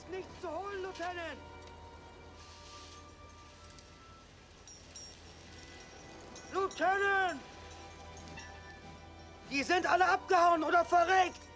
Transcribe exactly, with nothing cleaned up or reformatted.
ist nichts zu holen, Lieutenant! Lieutenant! Die sind alle abgehauen oder verreckt!